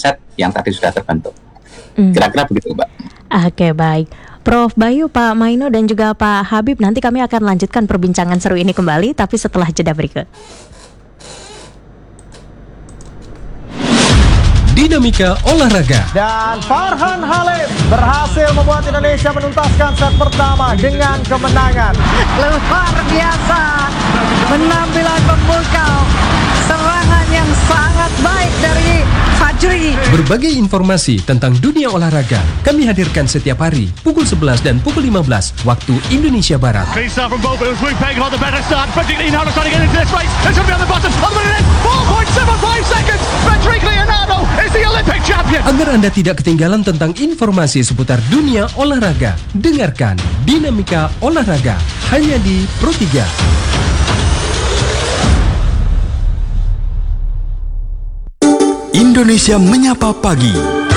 mindset yang tadi sudah terbentuk. Kira-kira begitu, Mbak. Oke, baik. Prof Bayu, Pak Maino, dan juga Pak Habib, nanti kami akan lanjutkan perbincangan seru ini kembali, tapi setelah jeda berikut. Dinamika olahraga. Dan Farhan Halim berhasil membuat Indonesia menuntaskan set pertama dengan kemenangan. Luar biasa penampilan pemukau, serangan yang sangat baik dari Fajri. Berbagai informasi tentang dunia olahraga kami hadirkan setiap hari pukul 11 dan pukul 15 waktu Indonesia Barat. Agar Anda tidak ketinggalan tentang informasi seputar dunia olahraga, dengarkan Dinamika Olahraga hanya di Pro3. Indonesia Menyapa Pagi.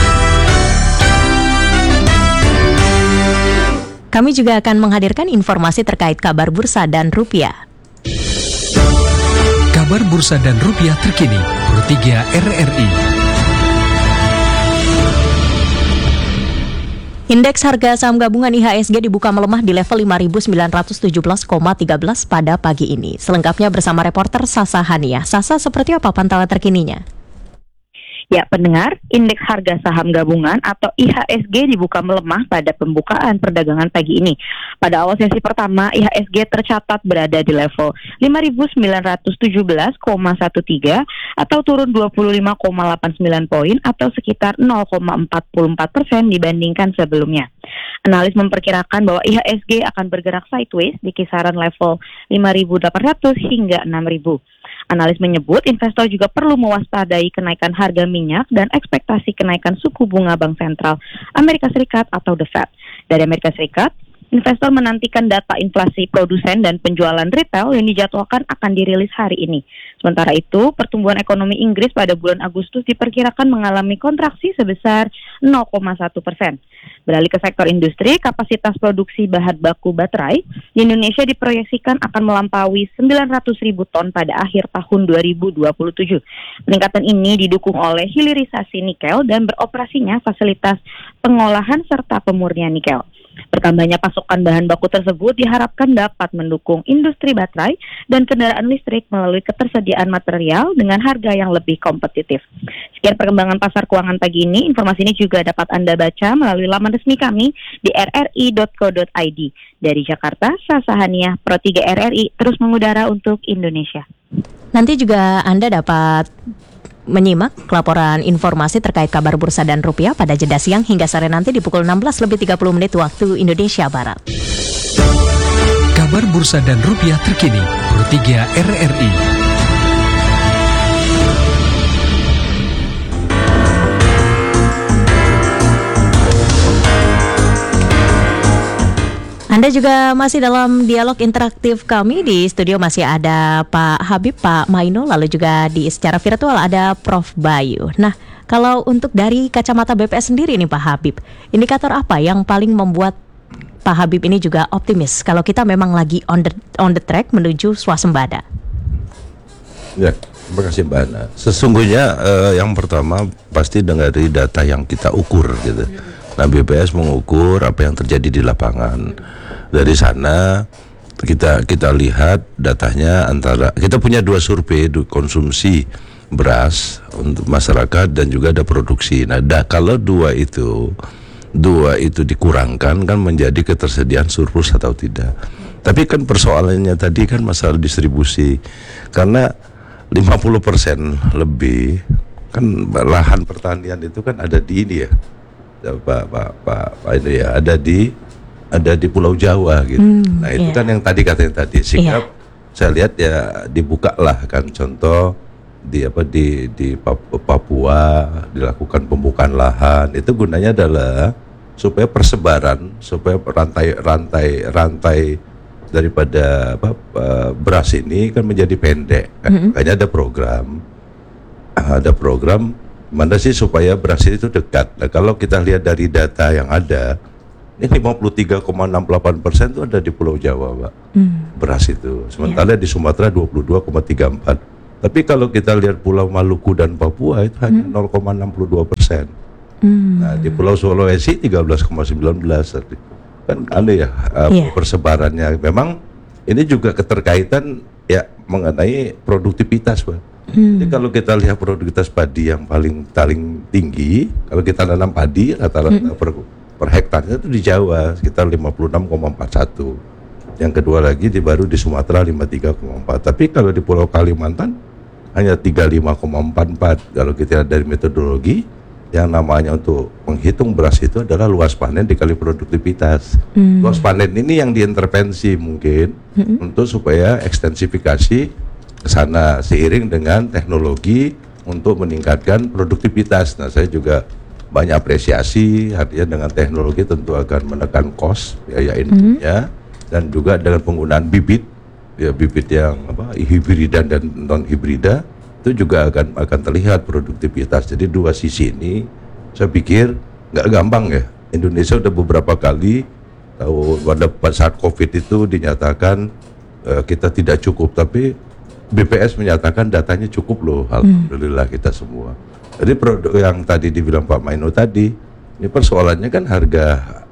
Kami juga akan menghadirkan informasi terkait kabar bursa dan rupiah. Kabar bursa dan rupiah terkini, Pro3 RRI. Indeks harga saham gabungan IHSG dibuka melemah di level 5.917,13 pada pagi ini. Selengkapnya bersama reporter Sasa Hania. Sasa, seperti apa pantauan terkininya? Ya, pendengar, indeks harga saham gabungan atau IHSG dibuka melemah pada pembukaan perdagangan pagi ini. Pada awal sesi pertama, IHSG tercatat berada di level 5.917,13 atau turun 25,89 poin atau sekitar 0,44% dibandingkan sebelumnya. Analis memperkirakan bahwa IHSG akan bergerak sideways di kisaran level 5.800 hingga 6.000. Analis menyebut investor juga perlu mewaspadai kenaikan harga minyak dan ekspektasi kenaikan suku bunga Bank Sentral Amerika Serikat atau The Fed. Dari Amerika Serikat, investor menantikan data inflasi produsen dan penjualan retail yang dijadwalkan akan dirilis hari ini. Sementara itu, pertumbuhan ekonomi Inggris pada bulan Agustus diperkirakan mengalami kontraksi sebesar 0,1%. Beralih ke sektor industri, kapasitas produksi bahan baku baterai di Indonesia diproyeksikan akan melampaui 900.000 ton pada akhir tahun 2027. Peningkatan ini didukung oleh hilirisasi nikel dan beroperasinya fasilitas pengolahan serta pemurnian nikel. Bertambahnya pasokan bahan baku tersebut diharapkan dapat mendukung industri baterai dan kendaraan listrik melalui ketersediaan material dengan harga yang lebih kompetitif. Sekian perkembangan pasar keuangan pagi ini. Informasi ini juga dapat Anda baca melalui laman resmi kami di rri.co.id. Dari Jakarta, Sasa Hania, Pro3 RRI, terus mengudara untuk Indonesia. Nanti juga Anda dapat menyimak laporan informasi terkait kabar bursa dan rupiah pada jeda siang hingga sore nanti di pukul 16:30 waktu Indonesia Barat. Kabar bursa dan rupiah terkini, Pro3 RRI. Anda juga masih dalam dialog interaktif kami. Di studio masih ada Pak Habib, Pak Maino, lalu juga secara virtual ada Prof Bayu. Nah, kalau untuk dari kacamata BPS sendiri nih Pak Habib, indikator apa yang paling membuat Pak Habib ini juga optimis kalau kita memang lagi on the track menuju swasembada? Ya, terima kasih Mbak Ana. Sesungguhnya yang pertama pasti dari data yang kita ukur gitu. Nah, BPS mengukur apa yang terjadi di lapangan. Dari sana kita lihat datanya, antara kita punya 2 survei konsumsi beras untuk masyarakat dan juga ada produksi. Nah, kalau dua itu dikurangkan kan menjadi ketersediaan surplus atau tidak. Tapi kan persoalannya tadi kan masalah distribusi. Karena 50% lebih kan lahan pertanian itu kan ada di ini ya. Pak ini ya, ada di Pulau Jawa gitu. Nah, itu kan yang tadi katanya tadi. Sehingga saya lihat ya dibukalah kan contoh di Papua dilakukan pembukaan lahan. Itu gunanya adalah supaya persebaran, supaya rantai daripada beras ini kan menjadi pendek. Makanya ada program mana sih supaya beras itu dekat. Nah, kalau kita lihat dari data yang ada, ini 53,68% itu ada di Pulau Jawa, Pak. Beras itu. Sementara di Sumatera 22,34. Tapi kalau kita lihat Pulau Maluku dan Papua itu hanya 0,62%. Nah di Pulau Sulawesi 13,19%. Kan aneh ya persebarannya. Memang ini juga keterkaitan ya mengenai produktivitas, Pak. Jadi kalau kita lihat produktivitas padi yang paling tinggi, kalau kita nanam padi rata-rata per hektarnya itu di Jawa sekitar 56,41. Yang kedua lagi baru di Sumatera 53,4. Tapi kalau di Pulau Kalimantan hanya 35,44. Kalau kita lihat dari metodologi yang namanya untuk menghitung beras itu adalah luas panen dikali produktivitas. Luas panen ini yang diintervensi mungkin untuk supaya ekstensifikasi ke sana seiring dengan teknologi untuk meningkatkan produktivitas. Nah, saya juga banyak apresiasi, artinya dengan teknologi tentu akan menekan cost biaya inputnya dan juga dengan penggunaan bibit yang hibrida dan non hibrida itu juga akan terlihat produktivitas. Jadi dua sisi ini saya pikir nggak gampang ya. Indonesia udah beberapa kali pada saat COVID itu dinyatakan kita tidak cukup, tapi BPS menyatakan datanya cukup loh. Alhamdulillah kita semua. Jadi produk yang tadi dibilang Pak Maino tadi, ini persoalannya kan harga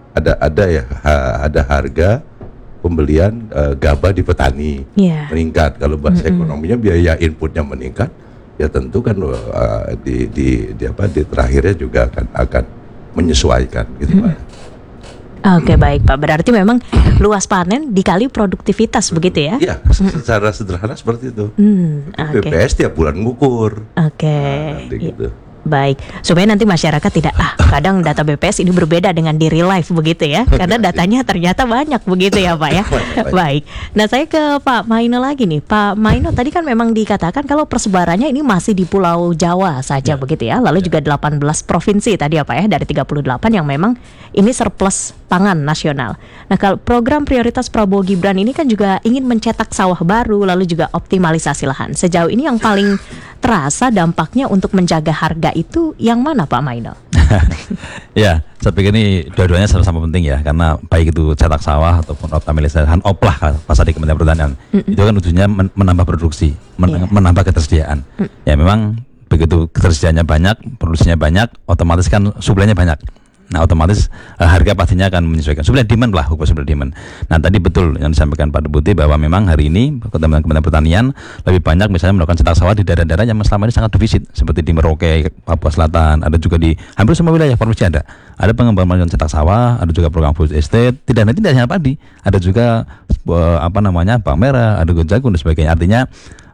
ada harga pembelian gabah di petani meningkat. Kalau bahasa ekonominya biaya inputnya meningkat, ya tentu kan di terakhirnya juga akan menyesuaikan gitu Pak. Oke, baik Pak. Berarti memang luas panen dikali produktivitas begitu ya? Iya, secara sederhana seperti itu. BPS tiap bulan ngukur. Gitu. Baik, supaya nanti masyarakat tidak kadang data BPS ini berbeda dengan di real life begitu ya, karena datanya ternyata banyak begitu ya Pak ya. Baik, nah saya ke Pak Maino lagi nih. Pak Maino tadi kan memang dikatakan kalau persebarannya ini masih di Pulau Jawa saja begitu ya, lalu juga 18 provinsi tadi ya Pak ya, dari 38 yang memang ini surplus pangan nasional. Nah kalau program prioritas Prabowo Gibran ini kan juga ingin mencetak sawah baru, lalu juga optimalisasi lahan. Sejauh ini yang paling terasa dampaknya untuk menjaga harga itu yang mana Pak Maino? Ya, saya pikir ini dua-duanya sama-sama penting ya, karena baik itu cetak sawah ataupun optimalisasi lahan oplah pasar di Kementerian Pertanian itu kan tujuannya menambah produksi, menambah ketersediaan. Ya memang begitu ketersediaannya banyak, produksinya banyak, otomatis kan suplainya banyak. Nah otomatis harga pastinya akan menyesuaikan. Supply demand lah, hukum supply demand. Nah tadi betul yang disampaikan Pak Deputi bahwa memang hari ini Kementerian Pertanian lebih banyak misalnya melakukan cetak sawah di daerah-daerah yang selama ini sangat defisit, seperti di Merauke, Papua Selatan, ada juga di hampir semua wilayah provinsi ada. Ada pengembangan cetak sawah, ada juga program food estate, tidak hanya padi, ada juga bawang merah, ada jagung dan sebagainya. Artinya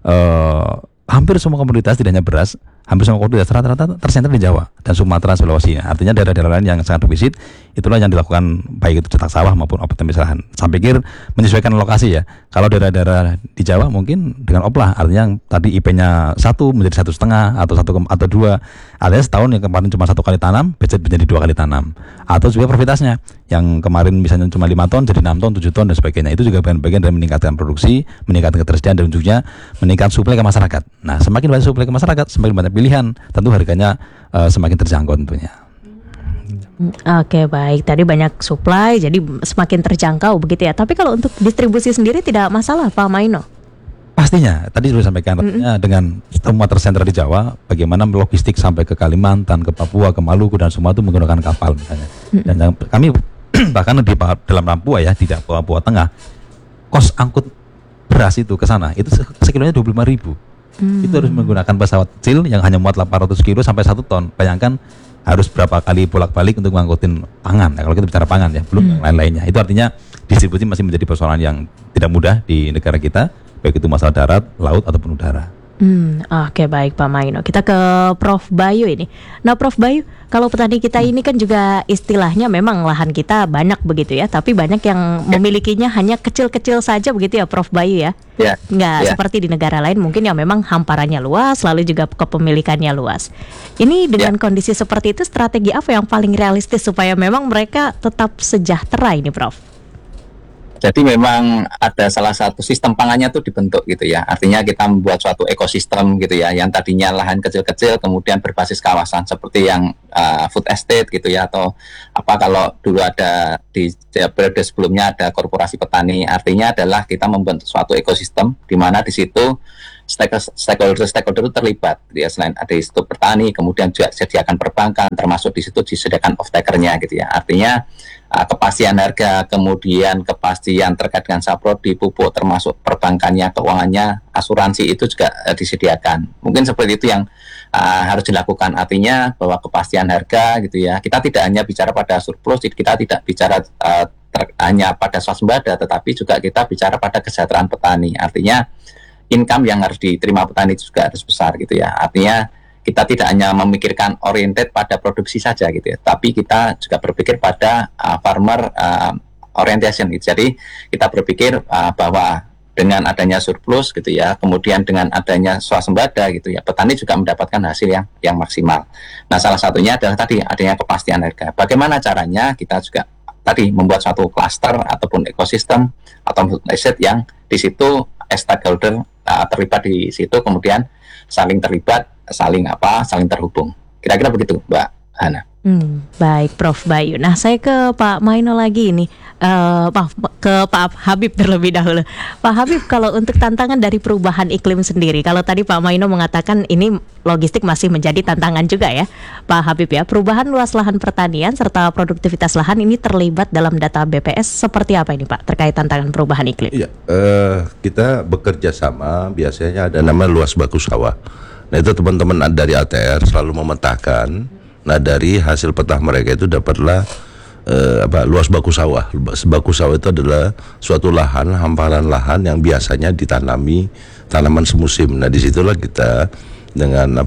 hampir semua komoditas, tidak hanya beras, hampir semua komoditas rata-rata tersentral di Jawa dan Sumatera, Sulawesi. Artinya daerah-daerah lain yang sangat defisit, itulah yang dilakukan baik itu cetak sawah maupun optimalisasi lahan. Saya pikir menyesuaikan lokasi ya. Kalau daerah-daerah di Jawa mungkin dengan oplah, artinya yang tadi IP-nya 1 menjadi 1,5 atau 2. Artinya setahun yang kemarin cuma 1 kali tanam, menjadi 2 kali tanam. Atau juga profitasinya, yang kemarin misalnya cuma 5 ton jadi 6 ton, 7 ton dan sebagainya. Itu juga bagian dari meningkatkan produksi, meningkatkan ketersediaan dan ujungnya meningkatkan suplai ke masyarakat. Nah, semakin banyak suplai ke masyarakat, semakin banyak pilihan, tentu harganya semakin terjangkau tentunya. Oke, baik. Tadi banyak suplai, jadi semakin terjangkau begitu ya. Tapi kalau untuk distribusi sendiri tidak masalah, Pak Maino? Pastinya, tadi sudah sampaikan dengan semua tersentral di Jawa, bagaimana logistik sampai ke Kalimantan, ke Papua, ke Maluku dan semua itu menggunakan kapal misalnya. Dan kami bahkan di dalam Papua ya, tidak Papua Tengah, kos angkut beras itu ke sana itu sekilonya 25.000. Itu harus menggunakan pesawat kecil yang hanya muat 800 kilo sampai 1 ton. Bayangkan harus berapa kali bolak-balik untuk mengangkutin pangan. Nah, kalau kita bicara pangan ya, belum yang lain-lainnya. Itu artinya distribusi masih menjadi persoalan yang tidak mudah di negara kita, baik itu masalah darat, laut ataupun udara. Oke, baik Pak Maino. Kita ke Prof Bayu ini. Nah Prof Bayu, kalau petani kita ini kan juga istilahnya memang lahan kita banyak begitu ya, tapi banyak yang memilikinya hanya kecil-kecil saja begitu ya Prof Bayu ya. Nggak seperti di negara lain mungkin yang memang hamparannya luas, lalu juga kepemilikannya luas. Ini dengan kondisi seperti itu, strategi apa yang paling realistis supaya memang mereka tetap sejahtera ini Prof? Jadi memang ada salah satu sistem pangannya tuh dibentuk gitu ya. Artinya kita membuat suatu ekosistem gitu ya, yang tadinya lahan kecil-kecil kemudian berbasis kawasan seperti yang food estate gitu ya, atau kalau dulu ada di periode sebelumnya ada korporasi petani. Artinya adalah kita membentuk suatu ekosistem di mana di situ stakeholder itu terlibat. Ya, selain ada di situ petani, kemudian juga disediakan perbankan, termasuk di situ disediakan off-taker-nya gitu ya. Artinya kepastian harga, kemudian kepastian terkait dengan saprodi, pupuk, termasuk perbankannya, keuangannya, asuransi itu juga disediakan. Mungkin seperti itu yang harus dilakukan. Artinya bahwa kepastian harga gitu ya. Kita tidak hanya bicara pada surplus, kita tidak bicara hanya pada swasembada, tetapi juga kita bicara pada kesejahteraan petani. Artinya income yang harus diterima petani juga harus besar gitu ya. Artinya kita tidak hanya memikirkan oriented pada produksi saja gitu ya, tapi kita juga berpikir pada farmer orientation gitu. Jadi kita berpikir bahwa dengan adanya surplus gitu ya, kemudian dengan adanya swasembada gitu ya, petani juga mendapatkan hasil yang maksimal. Nah, salah satunya adalah tadi adanya kepastian harga. Bagaimana caranya? Kita juga tadi membuat suatu cluster ataupun ekosistem atau aset yang di situ stakeholder terlibat di situ, kemudian saling terlibat, saling terhubung. Kira-kira begitu, Mbak Hana. Baik, Prof Bayu. Nah, saya ke Pak Maino lagi ini, ke Pak Habib terlebih dahulu. Pak Habib, kalau untuk tantangan dari perubahan iklim sendiri, kalau tadi Pak Maino mengatakan ini logistik masih menjadi tantangan juga ya, Pak Habib ya. Perubahan luas lahan pertanian serta produktivitas lahan ini terlibat dalam data BPS seperti apa ini Pak terkait tantangan perubahan iklim? Iya, kita bekerja sama, biasanya ada nama luas baku sawah. Nah, itu teman-teman dari ATR selalu memetakan. Nah, dari hasil peta mereka itu dapatlah luas baku sawah. Baku sawah itu adalah suatu lahan, hamparan lahan yang biasanya ditanami tanaman semusim. Nah, disitulah kita dengan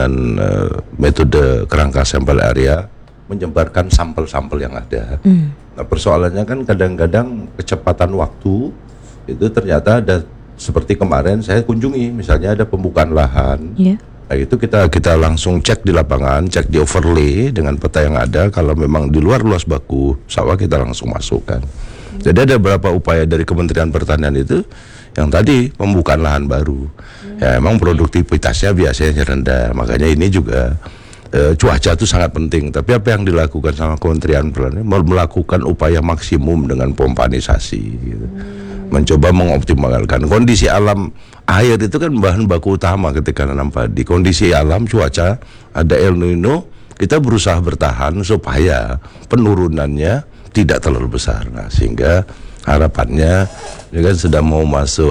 metode kerangka sampel area menyebarkan sampel-sampel yang ada. Nah, persoalannya kan kadang-kadang kecepatan waktu itu ternyata ada, seperti kemarin saya kunjungi, misalnya ada pembukaan lahan. Nah, itu kita langsung cek di lapangan, cek di overlay dengan peta yang ada. Kalau memang di luar luas baku sawah, kita langsung masukkan. Jadi ada beberapa upaya dari Kementerian Pertanian itu yang tadi pembukaan lahan baru. Ya, emang produktivitasnya biasanya rendah. Makanya ini juga cuaca itu sangat penting. Tapi apa yang dilakukan sama Kementerian Pertanian, melakukan upaya maksimum dengan pompanisasi gitu. Mencoba mengoptimalkan kondisi alam. Air itu kan bahan baku utama ketika nanam padi. Kondisi alam, cuaca, ada El Nino, kita berusaha bertahan supaya penurunannya tidak terlalu besar. Nah, sehingga harapannya ini kan sudah mau masuk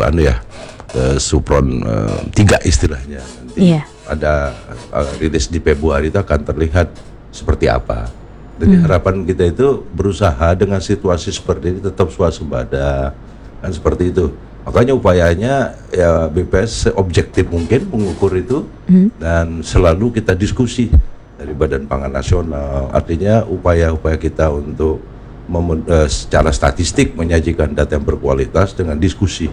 supron 3 istilahnya. Nanti ada rilis di Februari itu akan terlihat seperti apa. Jadi harapan kita itu berusaha dengan situasi seperti ini tetap swasembada. Kan seperti itu. Makanya upayanya ya BPS seobjektif mungkin mengukur itu dan selalu kita diskusi dari Badan Pangan Nasional. Artinya upaya-upaya kita untuk secara statistik menyajikan data yang berkualitas dengan diskusi.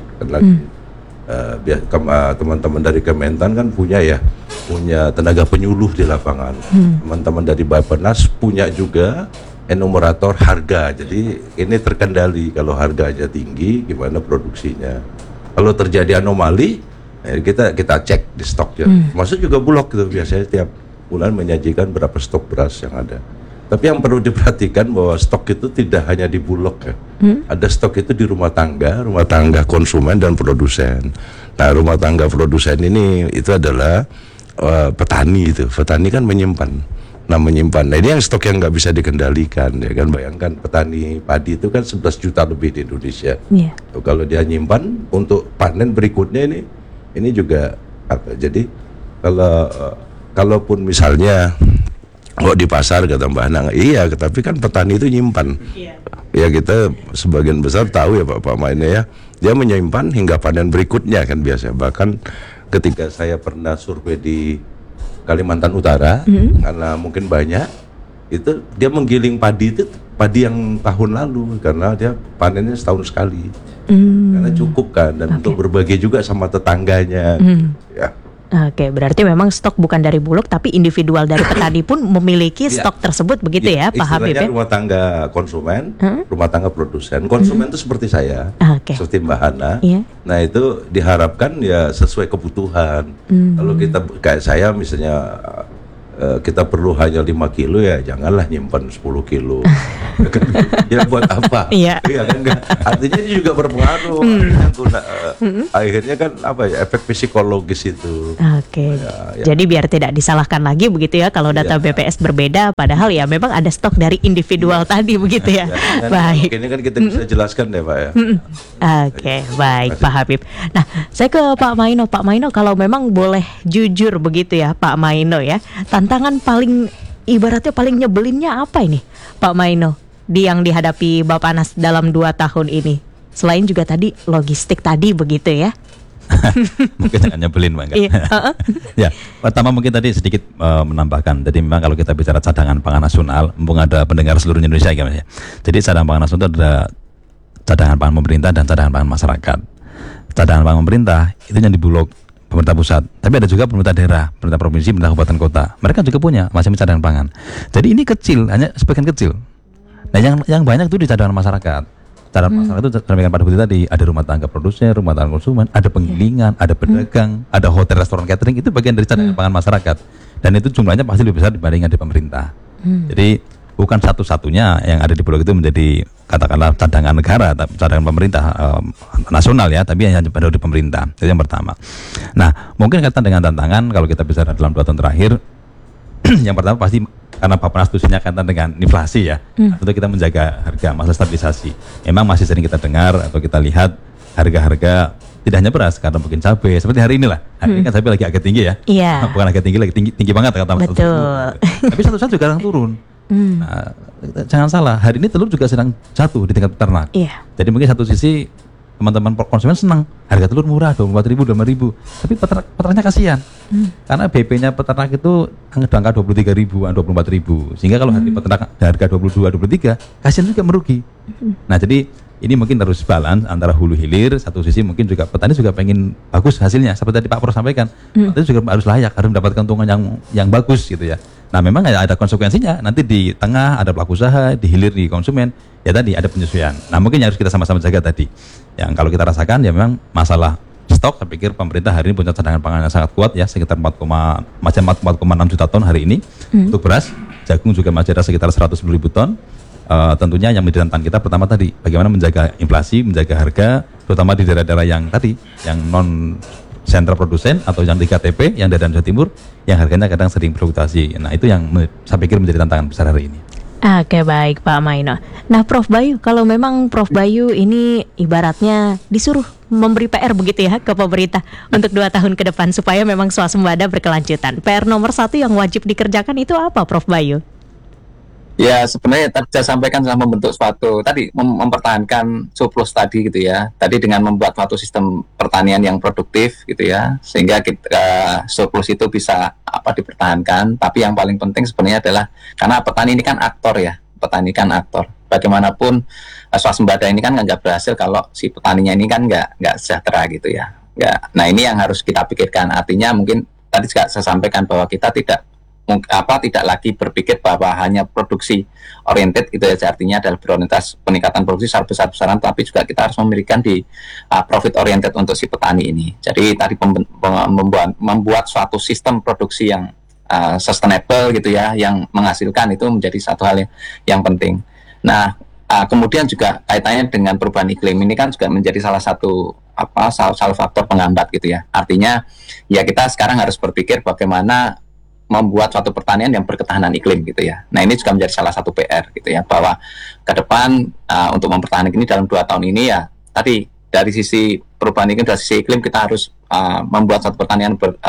Teman-teman dari Kementan kan punya tenaga penyuluh di lapangan. Teman-teman dari Bappenas punya juga enumerator harga, jadi ini terkendali. Kalau harganya tinggi, gimana produksinya. Kalau terjadi anomali, kita cek di stoknya. Masuk juga Bulog gitu, biasanya tiap bulan menyajikan berapa stok beras yang ada. Tapi yang perlu diperhatikan bahwa stok itu tidak hanya di Bulog ya. Ada stok itu di rumah tangga konsumen dan produsen. Nah, rumah tangga produsen ini itu adalah petani itu. Petani kan menyimpan. Nah, ini yang stok yang nggak bisa dikendalikan ya kan. Bayangkan petani padi itu kan 11 juta lebih di Indonesia. Kalau dia nyimpan untuk panen berikutnya ini juga apa? Jadi kalaupun misalnya di pasar kata Mbak Hana, iya, tapi kan petani itu nyimpan. Ya, kita sebagian besar tahu ya Pak Maine ya, dia menyimpan hingga panen berikutnya kan biasa. Bahkan ketika saya pernah survei di Kalimantan Utara, karena mungkin banyak, itu dia menggiling padi itu padi yang tahun lalu karena dia panennya setahun sekali, karena cukup kan, dan untuk berbagi juga sama tetangganya. Ya. Oke, berarti memang stok bukan dari Bulog tapi individual dari petani pun memiliki stok tersebut begitu ya Pak Habib ya? Rumah tangga konsumen, rumah tangga produsen. Konsumen itu seperti saya, seperti Mbak Hana. Nah, itu diharapkan ya sesuai kebutuhan. Kalau kita kayak saya misalnya kita perlu hanya 5 kilo ya janganlah nyimpan 10 kilo. Ya buat apa? Iya. Kan enggak. Artinya ini juga berpengaruh. Akhirnya kan apa ya, efek psikologis itu. Oke. Ya. Jadi biar tidak disalahkan lagi begitu ya kalau data BPS berbeda, padahal ya memang ada stok dari individual tadi begitu ya. Baik. Ini kan kita bisa jelaskan deh Pak ya. Oke, baik Pak Habib. Nah, saya ke Pak Maino. Pak Maino, kalau memang boleh jujur begitu ya Pak Maino ya, tantangan paling ibaratnya paling nyebelinnya apa ini Pak Maino yang dihadapi Bapak Anas dalam 2 tahun ini? Selain juga tadi logistik tadi begitu ya. Mungkin jangan nyebelin Mbak. Ya, pertama mungkin tadi sedikit menambahkan. Jadi memang kalau kita bicara cadangan pangan nasional, mumpung ada pendengar seluruh Indonesia ya. Jadi cadangan pangan nasional itu ada cadangan pangan pemerintah dan cadangan pangan masyarakat. Cadangan pangan pemerintah itu yang di Bulog pemerintah pusat, tapi ada juga pemerintah daerah, pemerintah provinsi, pemerintah kabupaten kota. Mereka juga punya macam cadangan pangan. Jadi ini kecil, hanya sebagian kecil. Nah, yang banyak itu di cadangan masyarakat. Cadangan masyarakat itu sampaikan pada bukti tadi, ada rumah tangga produsen, rumah tangga konsumen, ada penggilingan, ada pedagang, ada hotel, restoran, catering, itu bagian dari cadangan pangan masyarakat. Dan itu jumlahnya pasti lebih besar dibandingkan di pemerintah. Jadi bukan satu-satunya yang ada di Bulog itu menjadi katakanlah cadangan negara, cadangan pemerintah nasional ya, tapi hanya pada di pemerintah. Itu yang pertama. Nah, mungkin kaitan dengan tantangan kalau kita bicara dalam 2 tahun terakhir, yang pertama pasti karena Bapak Tusinya kaitan dengan inflasi ya, untuk kita menjaga harga, masalah stabilisasi. Memang masih sering kita dengar atau kita lihat harga-harga tidak hanya beras, karena mungkin cabai seperti hari inilah. Hari ini kan cabai lagi agak tinggi ya. Iya. Bukan agak tinggi, lagi tinggi banget kata Mas. Betul. Tapi satu saat juga turun. Nah, jangan salah, hari ini telur juga sedang jatuh di tingkat peternak. Iya. Jadi mungkin satu sisi teman-teman konsumen senang harga telur murah 24.000, 25.000, tapi peternaknya kasihan. Karena BP-nya peternak itu angka 23.000, 24.000. Sehingga kalau hari peternak harga 22, 23, kasihan juga merugi. Nah, jadi ini mungkin harus balance antara hulu hilir. Satu sisi mungkin juga petani juga pengen bagus hasilnya, seperti tadi Pak Prof sampaikan. Itu juga harus layak, harus mendapatkan keuntungan yang bagus gitu ya. Nah, memang ada konsekuensinya. Nanti di tengah ada pelaku usaha, di hilir di konsumen. Ya tadi ada penyesuaian. Nah, mungkin yang harus kita sama-sama jaga tadi. Yang kalau kita rasakan ya memang masalah stok. Saya pikir pemerintah hari ini punya cadangan pangan yang sangat kuat ya, sekitar 4,6 juta ton hari ini untuk beras. Jagung juga masih ada sekitar 110.000 ton. Tentunya yang menjadi tantangan kita pertama tadi bagaimana menjaga inflasi, menjaga harga, terutama di daerah-daerah yang tadi yang non sentra produsen atau yang di KTP, yang daerah Jawa Timur, yang harganya kadang sering berfluktuasi. Nah, itu yang saya pikir menjadi tantangan besar hari ini. Oke, baik Pak Maino. Nah, Prof Bayu, kalau memang Prof Bayu ini ibaratnya disuruh memberi PR begitu ya ke pemerintah untuk 2 tahun ke depan supaya memang swasembada berkelanjutan. PR nomor 1 yang wajib dikerjakan itu apa, Prof Bayu? Ya, sebenarnya tadi saya sampaikan telah membentuk suatu tadi mempertahankan surplus tadi gitu ya. Tadi dengan membuat suatu sistem pertanian yang produktif gitu ya, sehingga kita surplus itu bisa dipertahankan. Tapi yang paling penting sebenarnya adalah karena petani ini kan aktor ya, petani kan aktor. Bagaimanapun swasembada ini kan nggak berhasil kalau si petaninya ini kan nggak sejahtera gitu ya. Nggak. Nah, ini yang harus kita pikirkan. Artinya mungkin tadi juga saya sampaikan bahwa kita tidak lagi berpikir bahwa hanya produksi oriented gitu ya, artinya adalah berorientasi peningkatan produksi secara besar-besaran, tapi juga kita harus memberikan di profit oriented untuk si petani ini. Jadi tadi membuat suatu sistem produksi yang sustainable gitu ya, yang menghasilkan, itu menjadi satu hal yang penting. Nah, kemudian juga kaitannya dengan perubahan iklim ini kan juga menjadi salah satu faktor penghambat gitu ya. Artinya ya kita sekarang harus berpikir bagaimana membuat suatu pertanian yang berketahanan iklim gitu ya. Nah, ini juga menjadi salah satu PR gitu ya, bahwa ke depan untuk mempertahankan ini dalam 2 tahun ini ya tadi dari sisi perubahan iklim, dari sisi iklim kita harus membuat suatu pertanian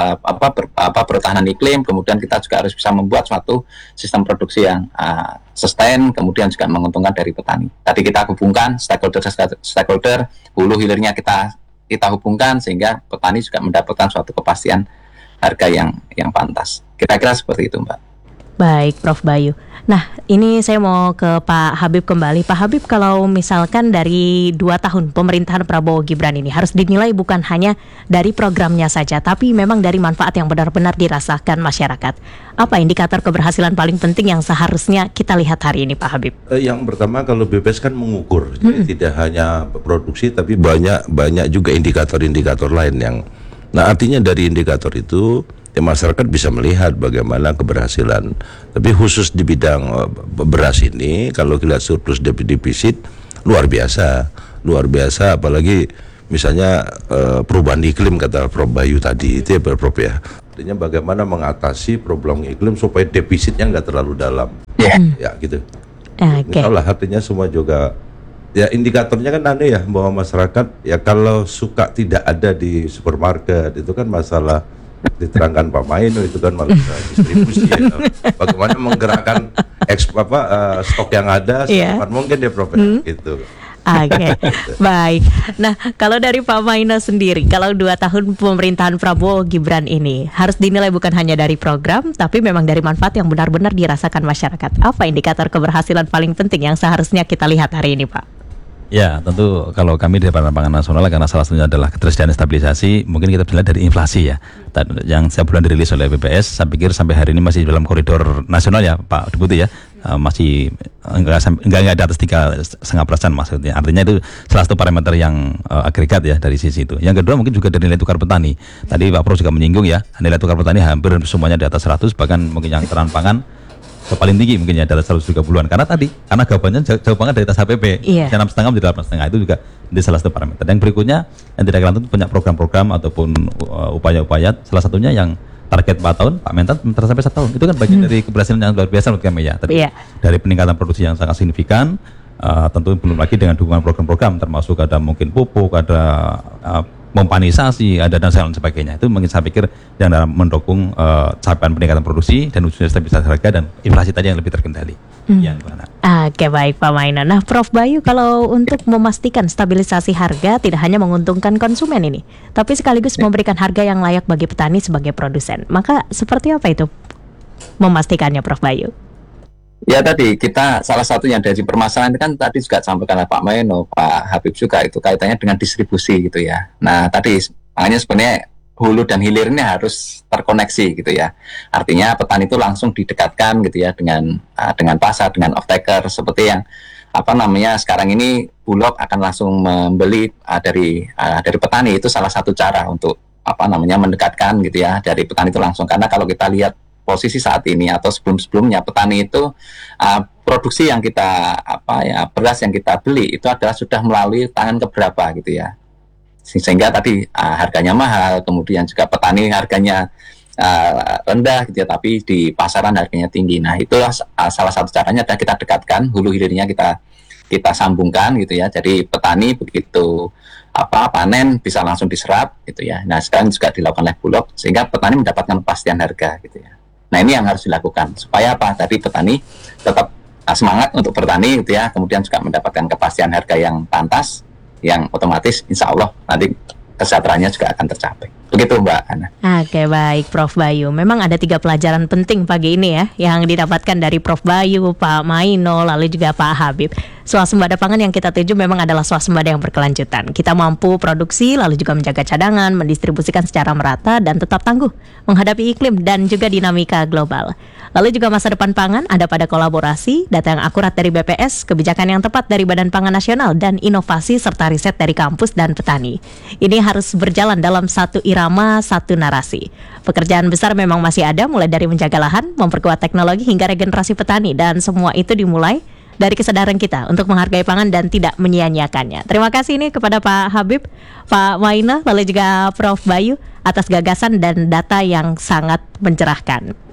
bertahanan iklim, kemudian kita juga harus bisa membuat suatu sistem produksi yang sustain, kemudian juga menguntungkan dari petani. Tadi kita hubungkan stakeholder hulu hilirnya kita hubungkan sehingga petani juga mendapatkan suatu kepastian harga yang pantas. Kira-kira seperti itu, Mbak. Baik, Prof Bayu. Nah, ini saya mau ke Pak Habib kembali. Pak Habib, kalau misalkan dari 2 tahun pemerintahan Prabowo Gibran ini harus dinilai bukan hanya dari programnya saja, tapi memang dari manfaat yang benar-benar dirasakan masyarakat. Apa indikator keberhasilan paling penting yang seharusnya kita lihat hari ini, Pak Habib? Yang pertama, kalau BPS kan mengukur, jadi tidak hanya produksi, tapi banyak juga indikator-indikator lain yang. Nah, artinya dari indikator itu masyarakat bisa melihat bagaimana keberhasilan. Tapi khusus di bidang beras ini, kalau kita lihat surplus defisit luar biasa, apalagi misalnya perubahan iklim kata Prof Bayu tadi itu ya Prof ya. Artinya bagaimana mengatasi problem iklim supaya defisitnya nggak terlalu dalam. Ya gitu. Insya Allah artinya semua juga ya indikatornya kan aneh ya, bahwa masyarakat ya kalau suka tidak ada di supermarket itu kan masalah diterangkan Pak Maino, itu kan malah distribusi ya. Bagaimana menggerakkan stok yang ada secepat mungkin ya Prof gitu. Oke, baik. Nah, kalau dari Pak Maino sendiri, kalau 2 tahun pemerintahan Prabowo Gibran ini harus dinilai bukan hanya dari program, tapi memang dari manfaat yang benar-benar dirasakan masyarakat. Apa indikator keberhasilan paling penting yang seharusnya kita lihat hari ini, Pak? Ya, tentu kalau kami di Badan Pangan Nasional, karena salah satunya adalah ketersediaan stabilisasi, mungkin kita bisa lihat dari inflasi ya. Yang setiap bulan dirilis oleh BPS, saya pikir sampai hari ini masih dalam koridor nasional ya, Pak Deputi ya. Masih enggak di atas 3,5% maksudnya. Artinya itu salah satu parameter yang agregat ya dari sisi itu. Yang kedua mungkin juga dari nilai tukar petani. Tadi Pak Prof juga menyinggung ya, nilai tukar petani hampir semuanya di atas 100, bahkan mungkin yang teranan pangan paling tinggi mungkin ya di atas 130-an. Karena jawabannya jauh banget dari atas HPP. 6,5 menjadi 8,5, itu juga di salah satu parameter. Yang berikutnya yang tidak kalah tentu banyak program-program ataupun upaya-upaya. Salah satunya yang target 4 tahun, Pak Mentan tercapai 1 tahun. Itu kan bagian dari keberhasilan yang luar biasa menurut kami ya. Tapi dari peningkatan produksi yang sangat signifikan, tentu belum lagi dengan dukungan program-program, termasuk ada mungkin pupuk, ada mompanisasi, ada dan sebagainya. Itu mungkin saya pikir yang dalam mendukung capaian peningkatan produksi dan ujungnya stabilitas harga dan inflasi tadi yang lebih terkendali. Oke, baik Pak Maino. Nah, Prof Bayu, kalau untuk memastikan stabilisasi harga tidak hanya menguntungkan konsumen ini, tapi sekaligus memberikan harga yang layak bagi petani sebagai produsen, maka seperti apa itu memastikannya, Prof Bayu? Ya tadi kita salah satu yang dari permasalahan itu kan tadi juga disampaikan oleh Pak Maino, Pak Habib juga, itu kaitannya dengan distribusi gitu ya. Nah tadi makanya sebenarnya hulu dan hilir ini harus terkoneksi gitu ya. Artinya petani itu langsung didekatkan gitu ya dengan pasar, dengan off-taker, seperti yang sekarang ini Bulog akan langsung membeli dari petani. Itu salah satu cara untuk mendekatkan gitu ya dari petani itu langsung. Karena kalau kita lihat posisi saat ini atau sebelum-sebelumnya, petani itu produksi yang kita beras yang kita beli itu adalah sudah melalui tangan keberapa gitu ya, sehingga tadi harganya mahal, kemudian juga petani harganya rendah gitu ya, tapi di pasaran harganya tinggi. Nah itulah salah satu caranya adalah kita dekatkan hulu hilirnya, kita sambungkan gitu ya. Jadi petani begitu panen bisa langsung diserap gitu ya. Nah sekarang juga dilakukan oleh Bulog sehingga petani mendapatkan kepastian harga gitu ya. Nah ini yang harus dilakukan supaya tadi petani tetap semangat untuk bertani gitu ya, kemudian juga mendapatkan kepastian harga yang pantas, yang otomatis insya Allah nanti kesejahteraannya juga akan tercapai. Begitu Mbak Ana. Oke, baik Prof Bayu. Memang ada 3 pelajaran penting pagi ini ya yang didapatkan dari Prof Bayu, Pak Maino, lalu juga Pak Habib. Swasembada pangan yang kita tuju memang adalah swasembada yang berkelanjutan. Kita mampu produksi lalu juga menjaga cadangan, mendistribusikan secara merata dan tetap tangguh menghadapi iklim dan juga dinamika global. Lalu juga masa depan pangan ada pada kolaborasi, data yang akurat dari BPS, kebijakan yang tepat dari Badan Pangan Nasional, dan inovasi serta riset dari kampus dan petani. Ini harus berjalan dalam satu irama, satu narasi. Pekerjaan besar memang masih ada, mulai dari menjaga lahan, memperkuat teknologi hingga regenerasi petani, dan semua itu dimulai dari kesadaran kita untuk menghargai pangan dan tidak menyia-nyiakannya. Terima kasih ini kepada Pak Habib, Pak Maino, lalu juga Prof Bayu atas gagasan dan data yang sangat mencerahkan.